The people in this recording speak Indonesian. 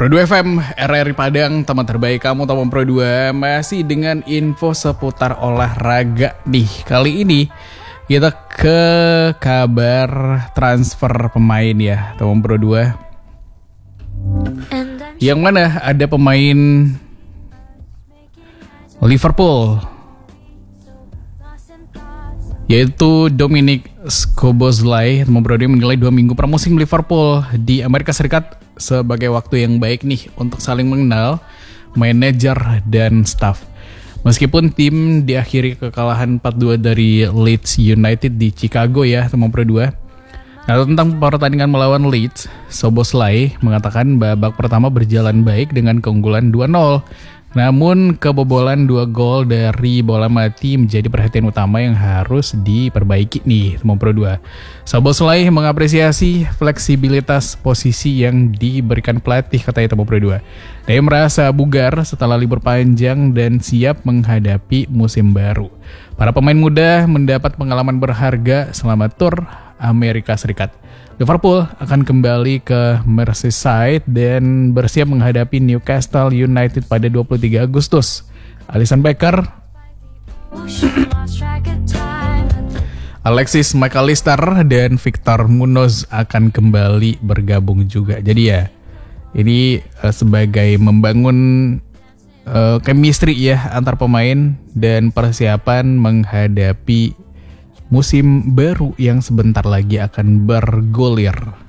Pro 2 FM, RRI Padang, teman terbaik kamu, teman Pro 2. Masih dengan info seputar olahraga nih. Kali ini kita ke kabar transfer pemain ya, teman Pro 2. Yang mana ada pemain Liverpool, yaitu Dominic Szoboszlai. Teman Pro 2 menilai 2 minggu pramusim Liverpool di Amerika Serikat sebagai waktu yang baik nih untuk saling mengenal manajer dan staff. Meskipun tim diakhiri kekalahan 4-2 dari Leeds United di Chicago ya, teman Pro 2. Nah, tentang pertandingan melawan Leeds, Szoboszlai mengatakan babak pertama berjalan baik dengan keunggulan 2-0. Namun kebobolan 2 gol dari bola mati menjadi perhatian utama yang harus diperbaiki nih, teman Pro 2. Szoboszlai mengapresiasi fleksibilitas posisi yang diberikan pelatih, katanya teman Pro 2. Dia merasa bugar setelah libur panjang dan siap menghadapi musim baru. Para pemain muda mendapat pengalaman berharga selama tur Amerika Serikat. Liverpool akan kembali ke Merseyside dan bersiap menghadapi Newcastle United pada 23 Agustus. Alisson Becker, Alexis Mac Allister dan Victor Munoz akan kembali bergabung juga. Jadi ya, ini sebagai membangun chemistry ya antar pemain dan persiapan menghadapi musim baru yang sebentar lagi akan bergulir.